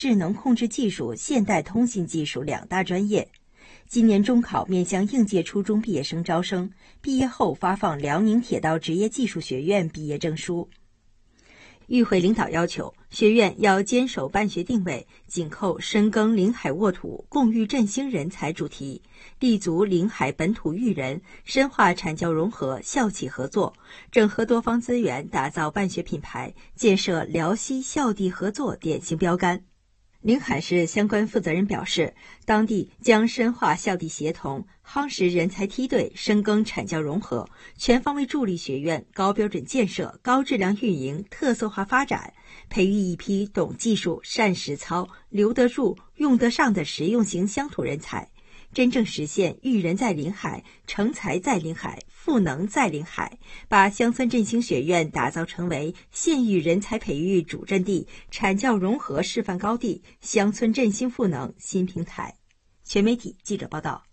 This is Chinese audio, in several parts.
智能控制技术、现代通信技术2大专业。今年中考面向应届初中毕业生招生，毕业后发放辽宁铁道职业技术学院毕业证书。与会领导要求，学院要坚守办学定位，紧扣深耕临海沃土、共育振兴人才主题，立足临海本土育人，深化产教融合、校企合作，整合多方资源，打造办学品牌，建设辽西校地合作典型标杆。临海市相关负责人表示，当地将深化校地协同，夯实人才梯队，深耕产教融合，全方位助力学院高标准建设、高质量运营、特色化发展，培育一批懂技术、善实操、留得住、用得上的实用型乡土人才，真正实现育人在临海、成才在临海、赋能在临海，把乡村振兴学院打造成为县域人才培育主阵地、产教融合示范高地、乡村振兴赋能新平台。全媒体记者报道。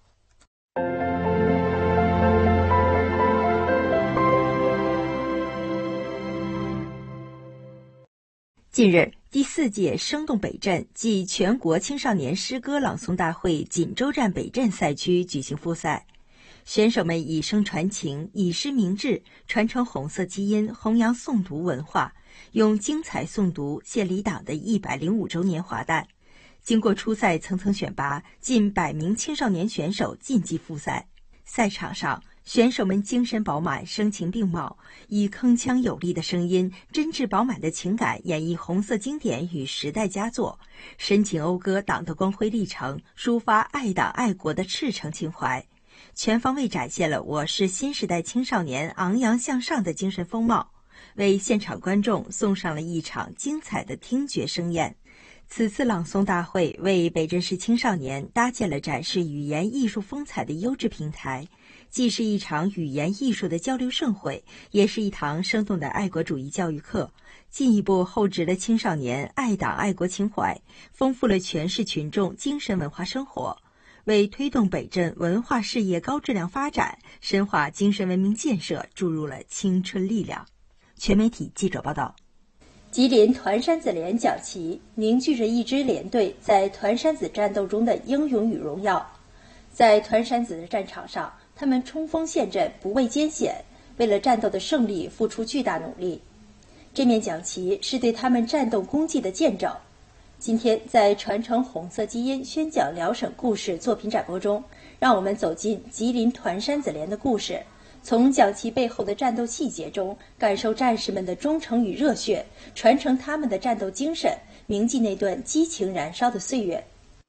近日，第4届生动北镇暨全国青少年诗歌朗诵大会锦州站北镇赛区举行复赛，选手们以声传情，以诗明志，传承红色基因，弘扬诵读文化，用精彩诵读献礼党的105周年华诞。经过初赛层层选拔，近100名青少年选手晋级复赛。赛场上，选手们精神饱满，声情并茂，以铿锵有力的声音、真挚饱满的情感演绎红色经典与时代佳作，深情讴歌党的光辉历程，抒发爱党爱国的赤诚情怀，全方位展现了我市新时代青少年昂扬向上的精神风貌，为现场观众送上了一场精彩的听觉盛宴。此次朗诵大会为北镇市青少年搭建了展示语言艺术风采的优质平台，既是一场语言艺术的交流盛会，也是一堂生动的爱国主义教育课，进一步厚植了青少年爱党爱国情怀，丰富了全市群众精神文化生活，为推动北镇文化事业高质量发展、深化精神文明建设注入了青春力量。全媒体记者报道。 吉林团山子连讲旗凝聚着一支连队在团山子战斗中的英勇与荣耀。在团山子的战场上，他们冲锋陷阵，不畏艰险，为了战斗的胜利付出巨大努力。这面讲旗是对他们战斗功绩的见证。今天在传承红色基因、宣讲辽省故事作品展播中，让我们走进吉林团山子连的故事，从讲旗背后的战斗细节中感受战士们的忠诚与热血，传承他们的战斗精神，铭记那段激情燃烧的岁月。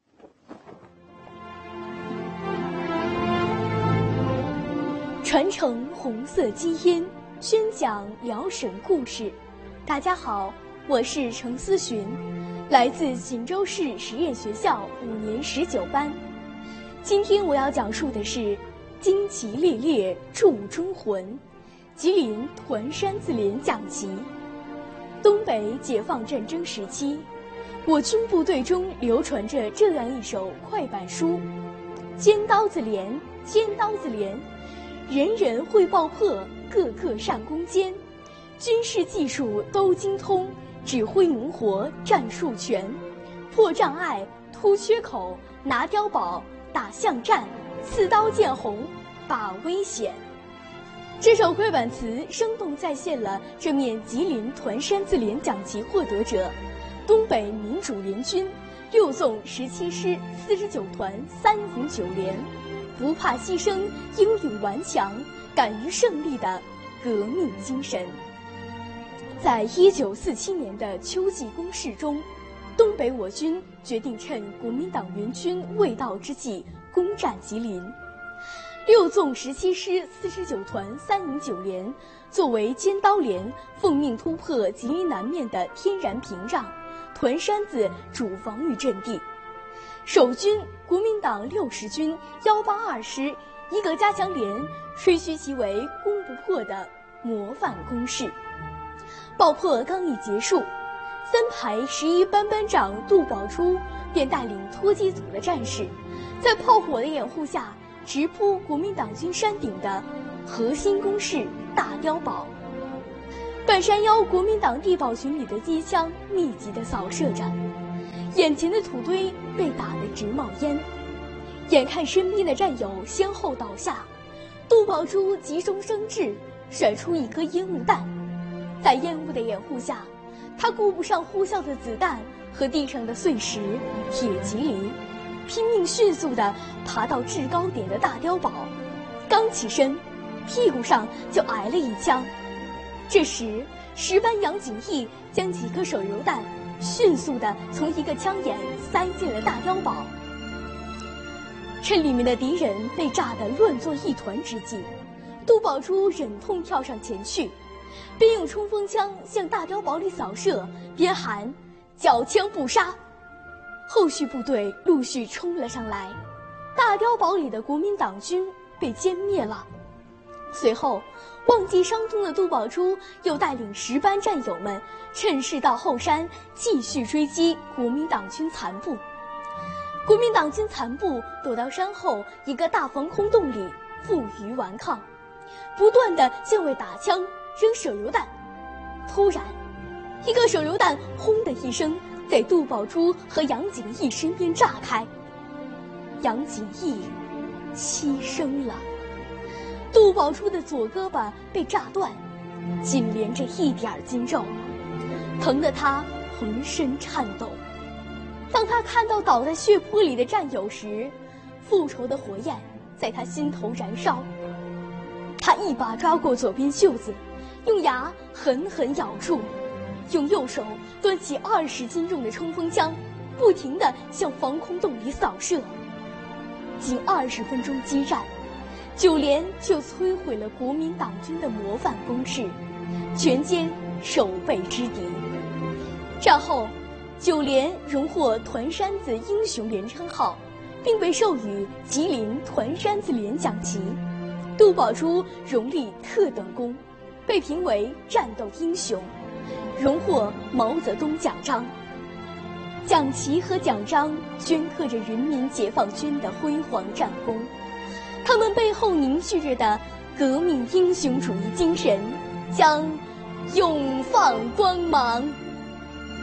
传承红色基因，宣讲辽省故事。大家好，我是程思寻，来自锦州市实验学校5年19班。今天我要讲述的是旌旗猎猎铸忠魂，吉林团山子连讲旗。东北解放战争时期，我军部队中流传着这样一首快板书：尖刀子连，尖刀子连，人人会爆破，个个善攻坚，军事技术都精通，指挥农活战术全，破障碍，突缺口，拿碉堡，打巷战，刺刀见红，把危险。这首快板词生动再现了这面吉林团山子连讲旗获得者东北民主联军6纵17师49团309连不怕牺牲、英勇顽强、敢于胜利的革命精神。在1947年的秋季攻势中，东北我军决定趁国民党援军未到之际攻占吉林。6纵17师49团309连作为尖刀连，奉命突破吉林南面的天然屏障，团山子主防御阵地。守军国民党60军182师一个加强连吹嘘其为攻不破的模范攻势。爆破刚一结束，3排11班班长杜宝珠便带领突击组的战士，在炮火的掩护下直扑国民党军山顶的核心工事大碉堡。半山腰国民党地堡群里的机枪密集地扫射着， 眼前的土堆被打得直冒烟，眼看身边的战友先后倒下，杜宝珠急中生智，甩出一颗烟雾弹。在烟雾的掩护下，他顾不上呼啸的子弹和地上的碎石、铁蒺藜，拼命迅速地爬到制高点的大碉堡。刚起身，屁股上就挨了一枪。这时10班杨景义将几颗手榴弹迅速地从一个枪眼塞进了大碉堡。趁里面的敌人被炸得乱作一团之际，杜宝珠忍痛跳上前去，边用冲锋枪向大碉堡里扫射，边喊缴枪不杀。后续部队陆续冲了上来，大碉堡里的国民党军被歼灭了。随后忘记伤痛的杜宝珠又带领10班战友们趁势到后山继续追击国民党军残部。国民党军残部躲到山后一个大防空洞里，负隅顽抗，不断地向外打枪扔手榴弹。突然一个手榴弹轰的一声在杜宝珠和杨景义身边炸开，杨景义牺牲了。杜宝珠的左胳膊被炸断，仅连着一点筋肉，疼得他浑身颤抖。当他看到倒在血泊里的战友时，复仇的火焰在他心头燃烧。他一把抓过左边袖子，用牙狠狠咬住，用右手端起20斤重的冲锋枪，不停地向防空洞里扫射。仅20分钟激战，9连就摧毁了国民党军的模范攻势，全歼守备之敌。战后9连荣获团山子英雄连称号，并被授予吉林团山子连奖旗。杜宝珠荣立特等功，被评为战斗英雄，荣获毛泽东奖章。奖旗和奖章镌刻着人民解放军的辉煌战功，他们背后凝聚着的革命英雄主义精神将永放光芒。